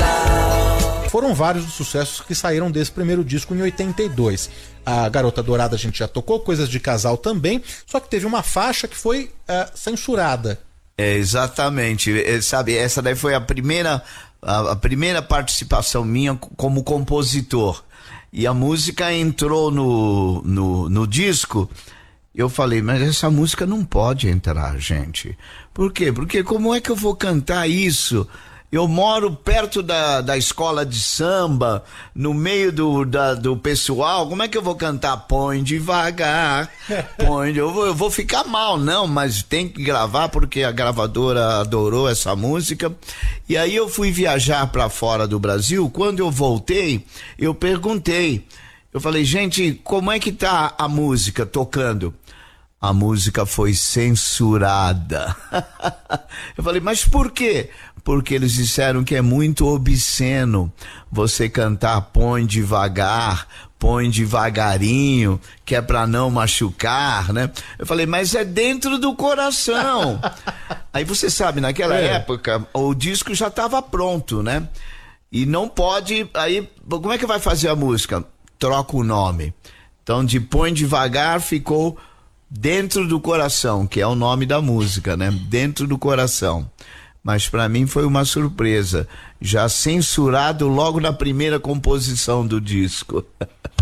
Foram vários os sucessos que saíram desse primeiro disco em 82. A Garota Dourada a gente já tocou, Coisas de Casal também, só que teve uma faixa que foi censurada. Exatamente, sabe, essa daí foi a primeira participação minha como compositor. E a música entrou no disco. Eu falei, mas essa música não pode entrar, gente. Por quê? Porque como é que eu vou cantar isso? Eu moro perto da escola de samba, no meio do pessoal. Como é que eu vou cantar? Põe devagar, põe. Eu vou ficar mal, não, mas tem que gravar porque a gravadora adorou essa música. E aí eu fui viajar para fora do Brasil. Quando eu voltei, eu perguntei. Eu falei, gente, como é que tá a música tocando? A música foi censurada. Eu falei, mas por quê? Porque eles disseram que é muito obsceno você cantar põe devagar, põe devagarinho, que é pra não machucar, né? Eu falei, mas é dentro do coração. Aí você sabe, naquela época, o disco já estava pronto, né? E não pode, aí, como é que vai fazer a música? Troca o nome. Então, de põe devagar ficou Dentro do Coração, que é o nome da música, né? Dentro do Coração. Mas para mim foi uma surpresa, já censurado logo na primeira composição do disco.